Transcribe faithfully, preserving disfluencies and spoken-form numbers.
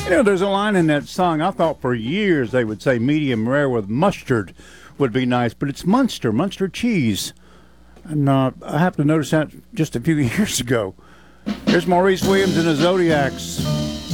You know, there's a line in that song. I thought for years they would say medium rare with mustard would be nice, but it's Munster, Munster cheese. And uh, I happened to notice that just a few years ago. Here's Maurice Williams and the Zodiacs.